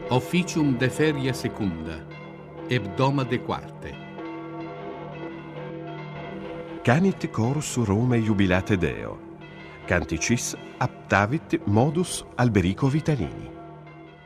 Officium de feria secunda, hebdoma de quarte. Canit corus Romae jubilate Deo. Canticis aptavit modus Alberico Vitalini.